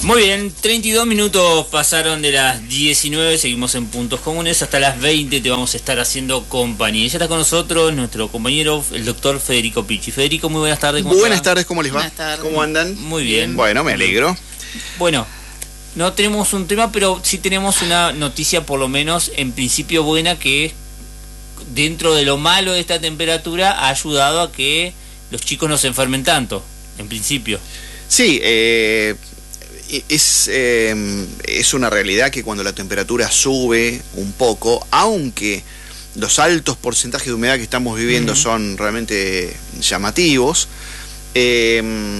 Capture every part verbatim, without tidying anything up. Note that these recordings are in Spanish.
Muy bien, treinta y dos minutos pasaron de las diecinueve, seguimos en Puntos Comunes, hasta las veinte te vamos a estar haciendo compañía. Ya está con nosotros nuestro compañero, el doctor Federico Picchi. Federico, muy buenas tardes. ¿Cómo buenas está? tardes, ¿cómo les va? Buenas tardes. ¿Cómo andan? Muy bien. Bueno, me alegro. Bueno, no tenemos un tema, pero sí tenemos una noticia por lo menos en principio buena, que dentro de lo malo de esta temperatura ha ayudado a que los chicos no se enfermen tanto, en principio. Sí, eh... Es, eh, es una realidad que cuando la temperatura sube un poco, aunque los altos porcentajes de humedad que estamos viviendo uh-huh. son realmente llamativos, eh,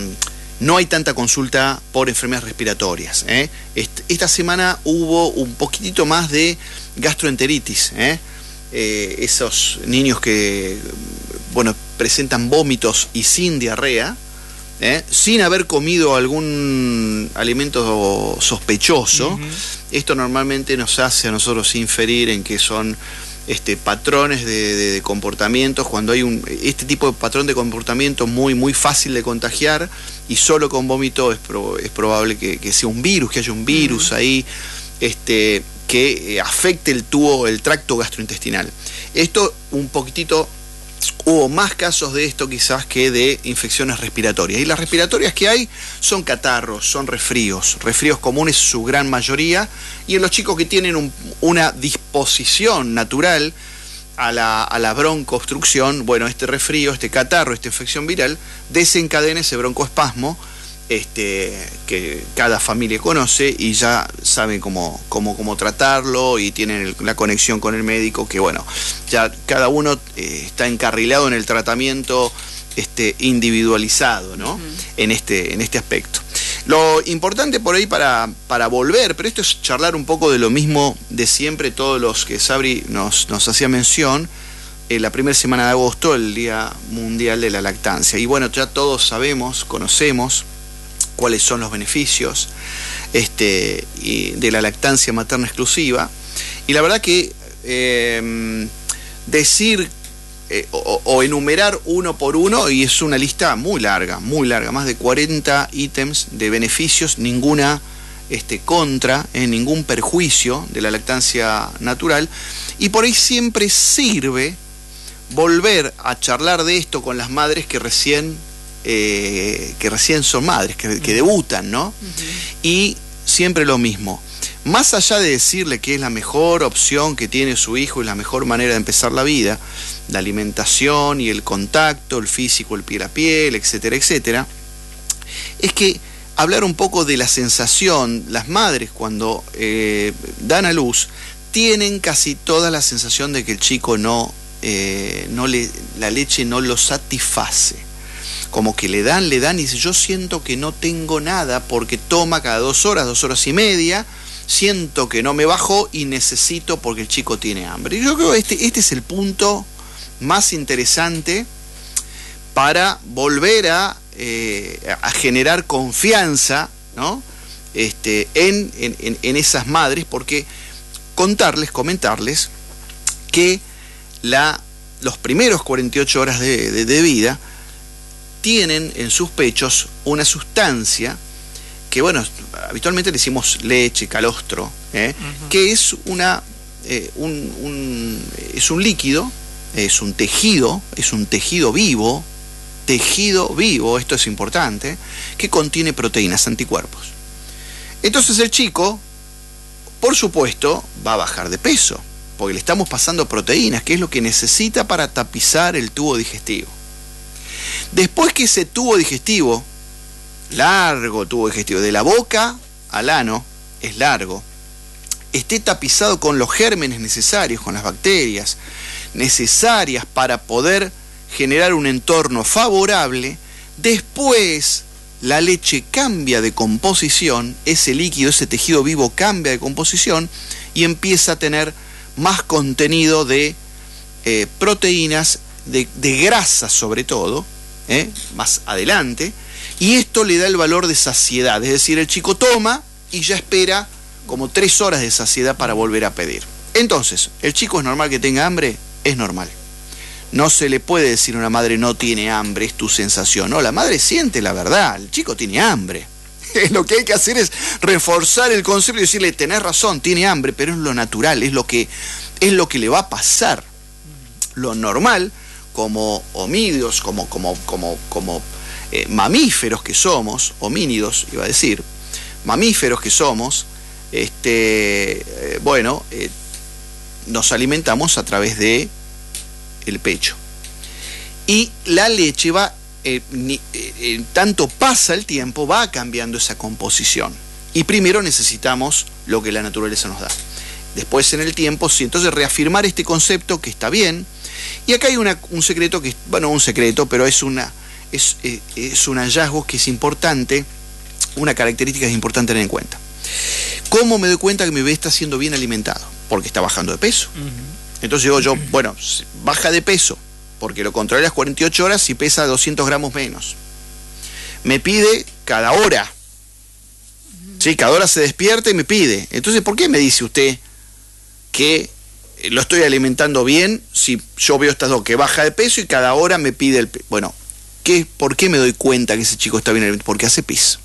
no hay tanta consulta por enfermedades respiratorias. ¿eh? Est esta semana hubo un poquitito más de gastroenteritis. ¿eh? Eh, esos niños que bueno, presentan vómitos y sin diarrea, ¿Eh? sin haber comido algún alimento sospechoso. Uh-huh. Esto normalmente nos hace a nosotros inferir en que son este, patrones de, de, de comportamientos, cuando hay un, este tipo de patrón de comportamiento muy, muy fácil de contagiar, y solo con vómito es, pro, es probable que, que sea un virus, que haya un virus uh-huh. ahí este, que afecte el tubo, el tracto gastrointestinal. Esto un poquitito... Hubo más casos de esto quizás que de infecciones respiratorias. Y las respiratorias que hay son catarros, son resfríos, resfríos comunes su gran mayoría. Y en los chicos que tienen un, una disposición natural a la, a la broncoobstrucción, bueno, este resfrío, este catarro, esta infección viral, desencadena ese broncoespasmo, este, que cada familia conoce y ya saben cómo, cómo, cómo tratarlo, y tienen el, la conexión con el médico, que bueno, ya cada uno eh, está encarrilado en el tratamiento este, individualizado, ¿no? Uh-huh. en, este, en este aspecto. Lo importante por ahí para, para volver, pero esto es charlar un poco de lo mismo de siempre, todos los que Sabri nos, nos hacía mención, eh, la primera semana de agosto, el Día Mundial de la Lactancia. Y bueno, ya todos sabemos, conocemos cuáles son los beneficios este, y de la lactancia materna exclusiva. Y la verdad que eh, decir eh, o, o enumerar uno por uno, y es una lista muy larga, muy larga, más de cuarenta ítems de beneficios, ninguna este, contra, eh, ningún perjuicio de la lactancia natural, y por ahí siempre sirve volver a charlar de esto con las madres que recién Eh, que recién son madres, que, que debutan, ¿no? Uh-huh. Y siempre lo mismo. Más allá de decirle que es la mejor opción que tiene su hijo y la mejor manera de empezar la vida, la alimentación y el contacto, el físico, el piel a piel, etcétera, etcétera, es que hablar un poco de la sensación, las madres cuando eh, dan a luz, tienen casi toda la sensación de que el chico no, eh, no le, la leche no lo satisface. Como que le dan, le dan y dice, yo siento que no tengo nada porque toma cada dos horas, dos horas y media, siento que no me bajó y necesito porque el chico tiene hambre. Y yo creo que este, este es el punto más interesante para volver a, eh, a generar confianza, ¿no? este, en, en, en esas madres, porque contarles, comentarles que la, los primeros cuarenta y ocho horas de, de, de vida tienen en sus pechos una sustancia que, bueno, habitualmente le decimos leche, calostro, ¿eh? Uh-huh. que es una eh, un, un, es un líquido, es un tejido, es un tejido vivo, tejido vivo, esto es importante, que contiene proteínas, anticuerpos. Entonces el chico, por supuesto, va a bajar de peso, porque le estamos pasando proteínas, que es lo que necesita para tapizar el tubo digestivo. Después que ese tubo digestivo, largo tubo digestivo, de la boca al ano, es largo, esté tapizado con los gérmenes necesarios, con las bacterias necesarias para poder generar un entorno favorable, después la leche cambia de composición, ese líquido, ese tejido vivo cambia de composición y empieza a tener más contenido de eh, proteínas, de, de grasa sobre todo, ¿Eh? más adelante, y esto le da el valor de saciedad, es decir, el chico toma y ya espera como tres horas de saciedad para volver a pedir. Entonces, ¿el chico es normal que tenga hambre? Es normal. No se le puede decir a una madre no tiene hambre, es tu sensación. No, la madre siente la verdad, el chico tiene hambre. Lo que hay que hacer es reforzar el concepto y decirle, tenés razón, tiene hambre, pero es lo natural, es lo que, es lo que le va a pasar. Lo normal, como homínidos, como, como, como, como eh, mamíferos que somos, homínidos iba a decir, mamíferos que somos, este, eh, bueno, eh, nos alimentamos a través de el pecho. Y la leche va, eh, ni, eh, tanto pasa el tiempo, va cambiando esa composición. Y primero necesitamos lo que la naturaleza nos da. Después en el tiempo, sí, entonces reafirmar este concepto que está bien. Y acá hay una, un secreto que, bueno, un secreto, pero es, una, es, es, es un hallazgo que es importante, una característica que es importante tener en cuenta. ¿Cómo me doy cuenta que mi bebé está siendo bien alimentado? Porque está bajando de peso. Uh-huh. Entonces digo yo, bueno, baja de peso, porque lo controlé las cuarenta y ocho horas y pesa doscientos gramos menos. Me pide cada hora. Sí, cada hora se despierta y me pide. Entonces, ¿por qué me dice usted que lo estoy alimentando bien si yo veo estas dos, que baja de peso y cada hora me pide el... Bueno, ¿qué, ¿por qué me doy cuenta que ese chico está bien alimentado? Porque hace pis.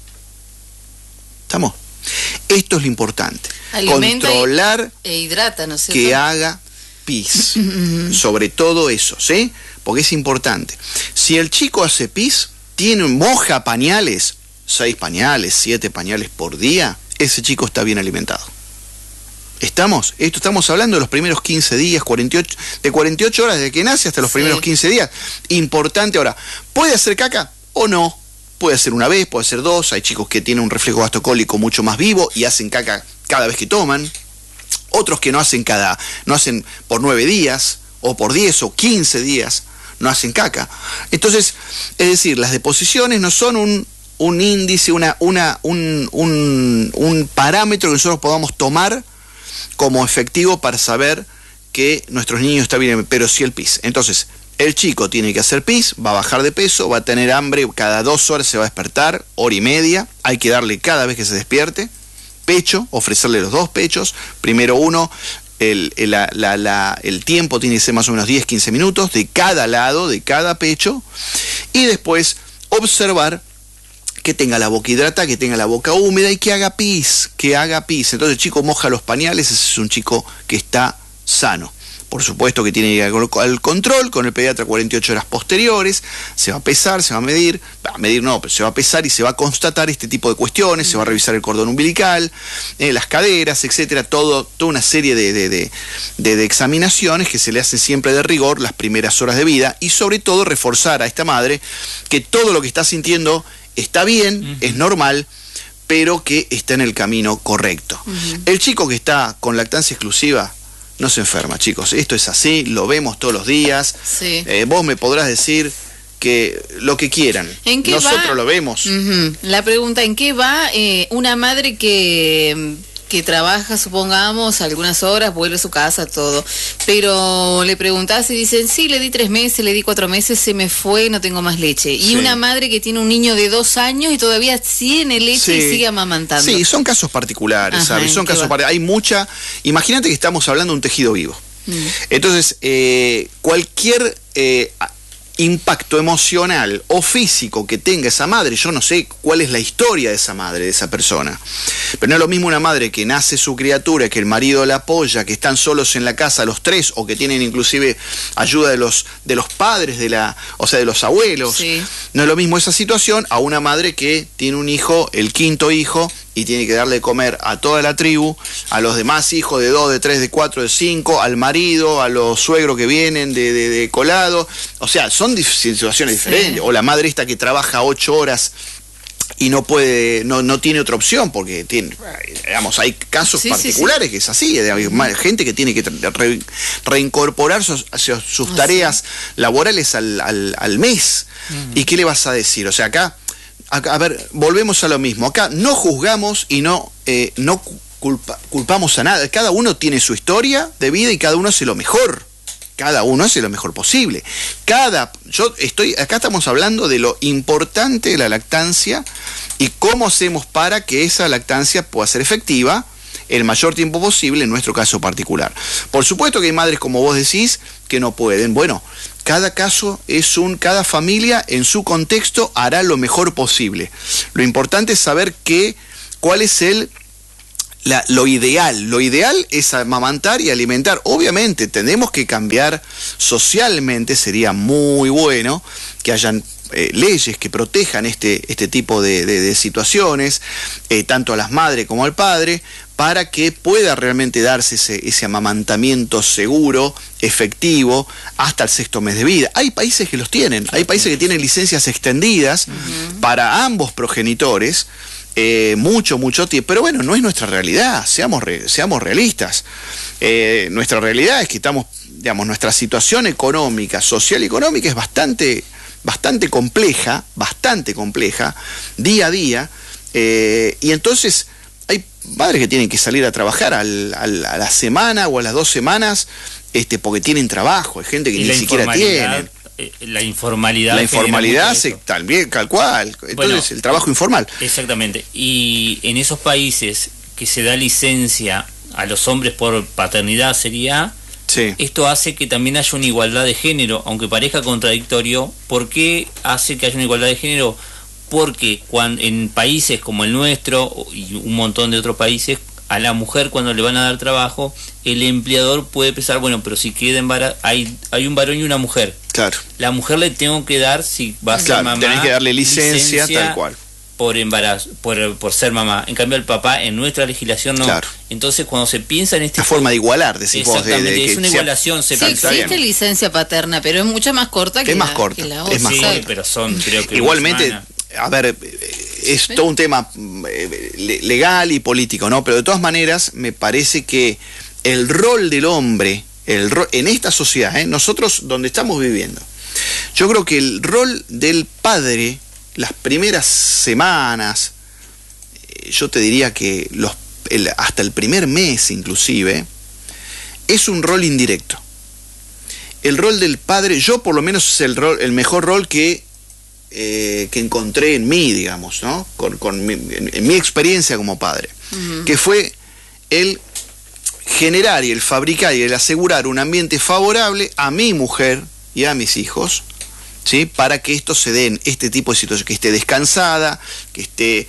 ¿Estamos? Esto es lo importante. Alimenta controlar e hidrata, ¿no es cierto? Que haga pis. Sobre todo eso, ¿sí? Porque es importante. Si el chico hace pis, tiene moja pañales, seis pañales, siete pañales por día, ese chico está bien alimentado. ¿Estamos? Esto estamos hablando de los primeros quince días, cuarenta y ocho, de cuarenta y ocho horas desde que nace hasta los sí. primeros quince días. Importante. Ahora, ¿puede hacer caca o no? Puede hacer una vez, puede hacer dos. Hay chicos que tienen un reflejo gastocólico mucho más vivo y hacen caca cada vez que toman. Otros que no hacen cada, no hacen por nueve días, o por diez o quince días, no hacen caca. Entonces, es decir, las deposiciones no son un, un índice, una, una, un, un, un parámetro que nosotros podamos tomar como efectivo para saber que nuestros niños están bien, pero sí el pis. Entonces, el chico tiene que hacer pis, va a bajar de peso, va a tener hambre, cada dos horas se va a despertar, hora y media, hay que darle cada vez que se despierte, pecho, ofrecerle los dos pechos, primero uno, el, el, la, la, la, el tiempo tiene que ser más o menos diez a quince minutos de cada lado, de cada pecho, y después observar que tenga la boca hidratada, que tenga la boca húmeda y que haga pis, que haga pis. Entonces el chico moja los pañales, ese es un chico que está sano. Por supuesto que tiene que ir al control con el pediatra cuarenta y ocho horas posteriores, se va a pesar, se va a medir, a medir no, pero se va a pesar y se va a constatar este tipo de cuestiones, se va a revisar el cordón umbilical, eh, las caderas, etcétera, todo, toda una serie de, de, de, de, de examinaciones que se le hacen siempre de rigor las primeras horas de vida y sobre todo reforzar a esta madre que todo lo que está sintiendo está bien, uh-huh. es normal, pero que está en el camino correcto. Uh-huh. El chico que está con lactancia exclusiva no se enferma, chicos. Esto es así, lo vemos todos los días. Sí. Eh, vos me podrás decir que lo que quieran. ¿En qué Nosotros va? Lo vemos. Uh-huh. La pregunta, ¿en qué va eh, una madre que... que trabaja, supongamos, algunas horas, vuelve a su casa, todo, pero le preguntás y dicen, sí, le di tres meses, le di cuatro meses, se me fue, no tengo más leche. Y sí. una madre que tiene un niño de dos años y todavía tiene leche sí. y sigue amamantando. Sí, son casos particulares, Ajá, ¿sabes? Son casos particulares. Hay mucha... Imagínate que estamos hablando de un tejido vivo. Mm. Entonces, eh, cualquier... Eh, impacto emocional o físico que tenga esa madre, yo no sé cuál es la historia de esa madre, de esa persona, pero no es lo mismo una madre que nace su criatura, que el marido la apoya, que están solos en la casa los tres, o que tienen inclusive ayuda de los, de los padres, de la, o sea, de los abuelos, sí. no es lo mismo esa situación a una madre que tiene un hijo, el quinto hijo, y tiene que darle de comer a toda la tribu, a los demás hijos de dos, de tres, de cuatro, de cinco, al marido, a los suegros que vienen de, de, de colado. O sea, son situaciones diferentes. Sí. O la madre esta que trabaja ocho horas y no puede, no, no tiene otra opción, porque tiene, digamos, hay casos sí, particulares sí, sí. que es así, hay gente que tiene que re, reincorporar sus, sus tareas sí. laborales al, al, al mes. Uh-huh. ¿Y qué le vas a decir? O sea, acá... A ver, volvemos a lo mismo. Acá no juzgamos y no, eh, no culpa, culpamos a nada. Cada uno tiene su historia de vida y cada uno hace lo mejor. Cada uno hace lo mejor posible. Cada, yo estoy, acá estamos hablando de lo importante de la lactancia y cómo hacemos para que esa lactancia pueda ser efectiva el mayor tiempo posible en nuestro caso particular. Por supuesto que hay madres, como vos decís, que no pueden. Bueno, cada caso es un, cada familia en su contexto hará lo mejor posible. Lo importante es saber que cuál es el La, lo ideal, lo ideal es amamantar y alimentar. Obviamente tenemos que cambiar socialmente, sería muy bueno que hayan eh, leyes que protejan este, este tipo de, de, de situaciones, eh, tanto a las madres como al padre, para que pueda realmente darse ese, ese amamantamiento seguro, efectivo, hasta el sexto mes de vida. Hay países que los tienen, hay países que tienen licencias extendidas uh-huh. para ambos progenitores, Eh, mucho, mucho tiempo, pero bueno, no es nuestra realidad, seamos, re, seamos realistas. Eh, nuestra realidad es que estamos, digamos, nuestra situación económica, social y económica es bastante, bastante compleja, bastante compleja, día a día, eh, y entonces hay padres que tienen que salir a trabajar al, al, a la semana o a las dos semanas, este, porque tienen trabajo, hay gente que ni siquiera tiene. La informalidad. La informalidad se, también, tal cual. Entonces, bueno, el trabajo informal. Exactamente. Y en esos países que se da licencia a los hombres por paternidad, sería, sí. esto hace que también haya una igualdad de género, aunque parezca contradictorio. ¿Por qué hace que haya una igualdad de género? Porque cuando, en países como el nuestro y un montón de otros países, a la mujer cuando le van a dar trabajo, el empleador puede pensar, bueno, pero si queda embarazada, hay, hay un varón y una mujer. Claro. La mujer le tengo que dar, si va a ser claro, mamá, tenés que darle licencia, licencia tal cual. Por embarazo, por, por ser mamá. En cambio, el papá, en nuestra legislación, no. Claro. Entonces, cuando se piensa en esta... La forma de igualar, decís vos. Exactamente, de, de es que una igualación. Sí, se existe licencia paterna, pero es mucho más corta que, es la, más corta, que la otra. Es más sí, corta. pero son, creo que... Igualmente, a ver, es todo un tema legal y político, ¿no? Pero de todas maneras, me parece que el rol del hombre, el rol, en esta sociedad, ¿eh? nosotros donde estamos viviendo, yo creo que el rol del padre, las primeras semanas, yo te diría que los, el, hasta el primer mes inclusive, es un rol indirecto. El rol del padre, yo por lo menos es el, rol, el mejor rol que, eh, que encontré en mí, digamos, ¿no? Con, con mi, en, en mi experiencia como padre, uh-huh. que fue el generar y el fabricar y el asegurar un ambiente favorable a mi mujer y a mis hijos, ¿sí? Para que esto se den, este tipo de situaciones, que esté descansada, que esté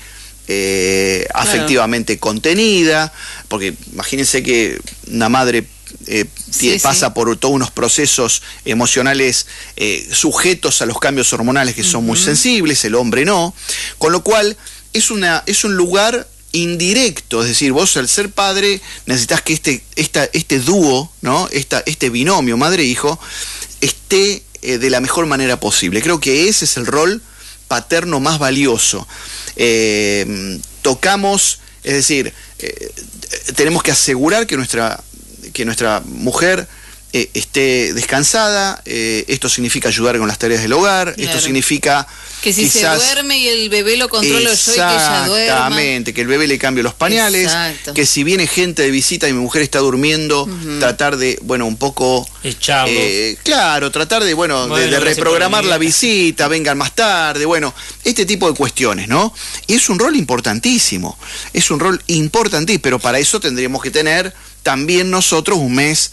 eh, claro. afectivamente contenida, porque imagínense que una madre eh, sí, pasa sí. por todos unos procesos emocionales eh, sujetos a los cambios hormonales que son uh-huh. muy sensibles, el hombre no, con lo cual es, una, es un lugar indirecto, es decir, vos al ser padre necesitas que este, esta, este dúo, ¿no? Esta, este binomio madre-hijo esté eh, de la mejor manera posible. Creo que ese es el rol paterno más valioso. Eh, tocamos, es decir, eh, tenemos que asegurar que nuestra, que nuestra mujer eh, esté descansada, eh, esto significa ayudar con las tareas del hogar, claro. esto significa... Que si quizás, se duerme y el bebé lo controlo yo y que ella duerma. Exactamente, que el bebé le cambie los pañales, Exacto. que si viene gente de visita y mi mujer está durmiendo, uh-huh. tratar de, bueno, un poco... Echarlo. Eh, claro, tratar de, bueno, bueno de, de reprogramar la visita, vengan más tarde, bueno, este tipo de cuestiones, ¿no? Y es un rol importantísimo, es un rol importantísimo, pero para eso tendríamos que tener también nosotros un mes...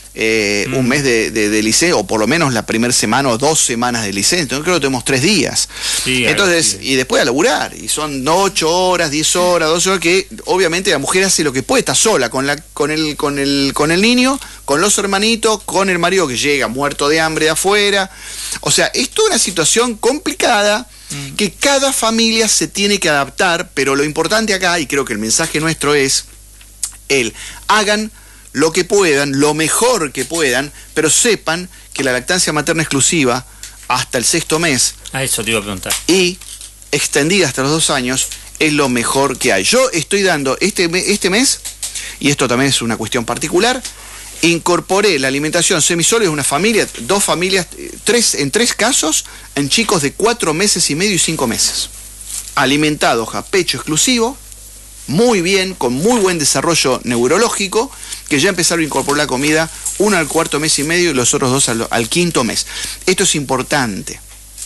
Eh, mm. un mes de, de, de liceo, o por lo menos la primera semana o dos semanas de liceo, entonces creo que tenemos tres días. Sí, entonces, sí. y después a laburar, y son ocho horas, diez horas, doce horas, que obviamente la mujer hace lo que puede, está sola, con, la, con, el, con, el, con el niño, con los hermanitos, con el marido que llega muerto de hambre de afuera. O sea, es toda una situación complicada mm. que cada familia se tiene que adaptar, pero lo importante acá, y creo que el mensaje nuestro es, el hagan lo que puedan, lo mejor que puedan, pero sepan que la lactancia materna exclusiva hasta el sexto mes, a eso te iba a preguntar, y extendida hasta los dos años, es lo mejor que hay. Yo estoy dando este, este mes, y esto también es una cuestión particular, incorporé la alimentación semisólida en una familia, dos familias, tres, en tres casos, en chicos de cuatro meses y medio y cinco meses. Alimentados a pecho exclusivo, muy bien, con muy buen desarrollo neurológico, que ya empezaron a incorporar la comida, uno al cuarto mes y medio y los otros dos al, al quinto mes. Esto es importante,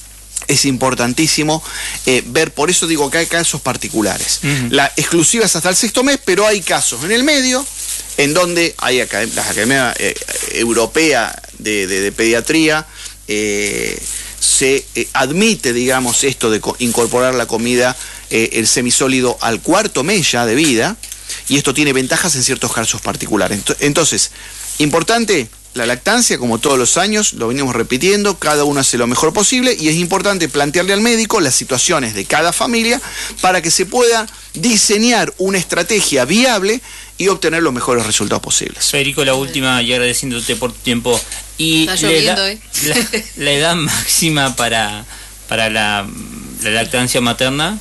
es importantísimo eh, ver, por eso digo que hay casos particulares. Uh-huh. La exclusiva es hasta el sexto mes, pero hay casos en el medio, en donde hay acad- las academias eh, europeas de, de, de pediatría, eh, se eh, admite, digamos, esto de co- incorporar la comida eh, el semisólido al cuarto mes ya de vida, y esto tiene ventajas en ciertos casos particulares. Entonces, importante, la lactancia, como todos los años, lo venimos repitiendo, cada uno hace lo mejor posible, y es importante plantearle al médico las situaciones de cada familia para que se pueda diseñar una estrategia viable y obtener los mejores resultados posibles. Federico, la última, y agradeciéndote por tu tiempo. Y Está lloviendo, la, ¿eh? la, la edad máxima para, para la, la lactancia materna.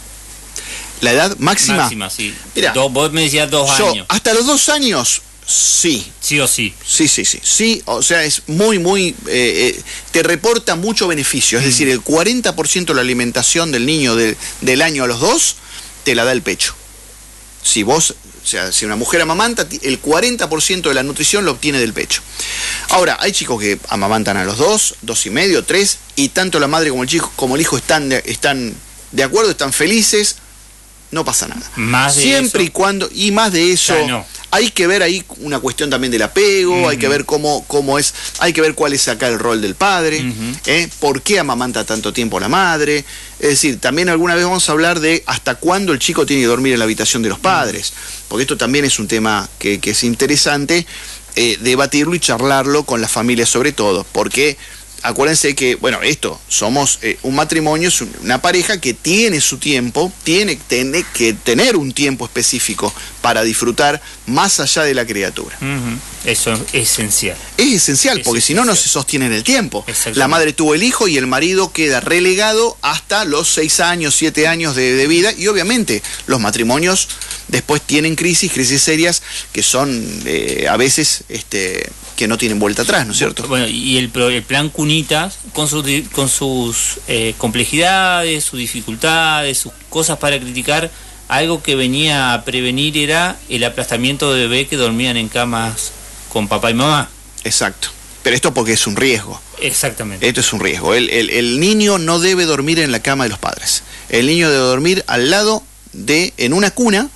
La edad máxima. Máxima, sí. Mirá, Do, vos me decías dos yo, años. hasta los dos años, sí. Sí o sí. Sí, sí, sí. Sí, o sea, es muy, muy... Eh, eh, te reporta mucho beneficio. Es mm. decir, el cuarenta por ciento de la alimentación del niño de, del año a los dos te la da el pecho. Si vos... O sea, si una mujer amamanta, el cuarenta por ciento de la nutrición lo obtiene del pecho. Ahora, hay chicos que amamantan a los dos, dos y medio, tres, y tanto la madre como el chico, como el hijo están de, están de acuerdo, están felices, no pasa nada. Más de Siempre eso. y cuando, y más de eso, Ya no. Hay que ver ahí una cuestión también del apego, uh-huh. hay que ver cómo, cómo es, hay que ver cuál es acá el rol del padre, uh-huh. ¿eh? ¿Por qué amamanta tanto tiempo la madre? Es decir, también alguna vez vamos a hablar de hasta cuándo el chico tiene que dormir en la habitación de los padres, porque esto también es un tema que, que es interesante eh, debatirlo y charlarlo con las familias sobre todo, porque acuérdense que, bueno, esto, somos eh, un matrimonio, es una pareja que tiene su tiempo, tiene, tiene que tener un tiempo específico para disfrutar más allá de la criatura. Uh-huh. Eso es esencial. Es esencial, es porque esencial. si no, no se sostiene en el tiempo. Exactamente. La madre tuvo el hijo y el marido queda relegado hasta los seis años, siete años de, de vida, y obviamente los matrimonios después tienen crisis, crisis serias, que son eh, a veces... este que no tienen vuelta atrás, ¿no es cierto? Bueno, y el, el plan Cunitas, con, su, con sus eh, complejidades, sus dificultades, sus cosas para criticar, algo que venía a prevenir era el aplastamiento de bebés que dormían en camas con papá y mamá. Exacto. Pero esto porque es un riesgo. Exactamente. Esto es un riesgo. El, el, el niño no debe dormir en la cama de los padres. El niño debe dormir al lado de, en una cuna,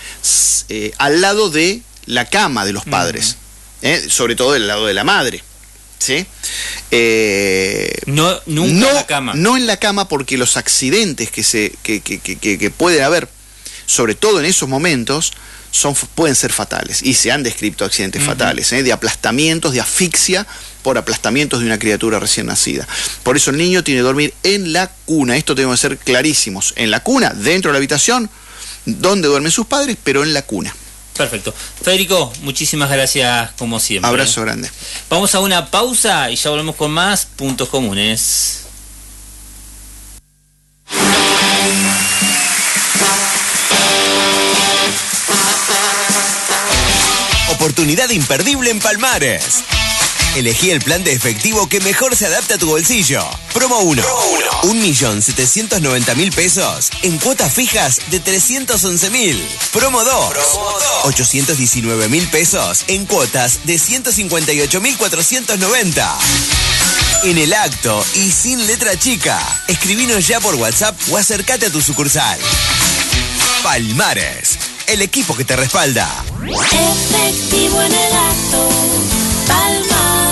eh, al lado de la cama de los padres. Uh-huh. ¿Eh? Sobre todo del lado de la madre, ¿sí? Eh, no, nunca no, en la cama. No en la cama, porque los accidentes que, se, que, que, que, que puede haber, sobre todo en esos momentos, son, pueden ser fatales. Y se han descrito accidentes uh-huh. fatales, ¿eh? De aplastamientos, de asfixia por aplastamientos de una criatura recién nacida. Por eso el niño tiene que dormir en la cuna. Esto tenemos que ser clarísimos. En la cuna, dentro de la habitación, donde duermen sus padres, pero en la cuna. Perfecto. Federico, muchísimas gracias como siempre. Abrazo grande. Vamos a una pausa y ya volvemos con más puntos comunes. Oportunidad imperdible en Palmares. Elegí el plan de efectivo que mejor se adapta a tu bolsillo. Promo uno. un millón setecientos noventa mil pesos en cuotas fijas de trescientos once mil. Promo dos. ochocientos diecinueve mil pesos en cuotas de ciento cincuenta y ocho mil cuatrocientos noventa. En el acto y sin letra chica. Escribinos ya por WhatsApp o acércate a tu sucursal. Palmares, el equipo que te respalda. Efectivo en el acto. Palmares.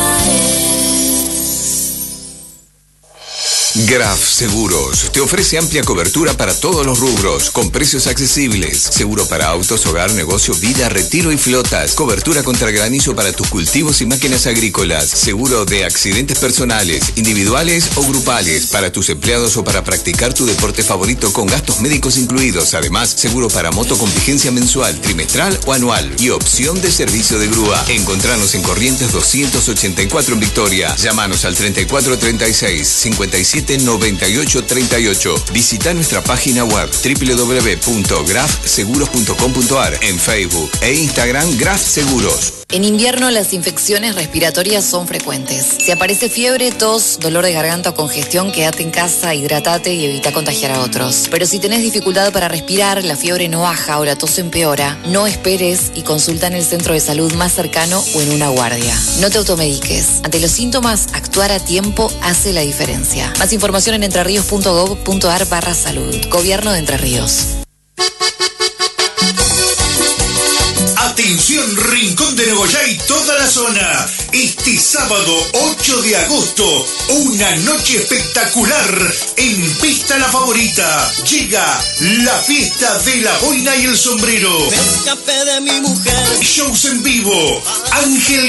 Graf Seguros te ofrece amplia cobertura para todos los rubros, con precios accesibles. Seguro para autos, hogar, negocio, vida, retiro y flotas. Cobertura contra granizo para tus cultivos y máquinas agrícolas. Seguro de accidentes personales, individuales o grupales, para tus empleados o para practicar tu deporte favorito con gastos médicos incluidos. Además, seguro para moto con vigencia mensual, trimestral o anual. Y opción de servicio de grúa. Encontranos en Corrientes doscientos ochenta y cuatro en Victoria. Llámanos al treinta y cuatro treinta y seis cincuenta y siete noventa y ocho treinta y ocho. Visita nuestra página web doble u doble u doble u punto graf seguros punto com punto a r, en Facebook e Instagram Graf Seguros. En invierno las infecciones respiratorias son frecuentes. Si aparece fiebre, tos, dolor de garganta o congestión, quédate en casa, hidratate y evita contagiar a otros. Pero si tenés dificultad para respirar, la fiebre no baja o la tos empeora, no esperes y consulta en el centro de salud más cercano o en una guardia. No te automediques. Ante los síntomas, actuar a tiempo hace la diferencia. Más información en entrerríos punto gob punto a r barra salud. Gobierno de Entre Ríos. Atención, Rincón de Negocios. Iragoyá y toda la zona. Este sábado ocho de agosto, una noche espectacular en Pista La Favorita. Llega la fiesta de la boina y el sombrero. Me escapé de mi mujer. Shows en vivo. Ángel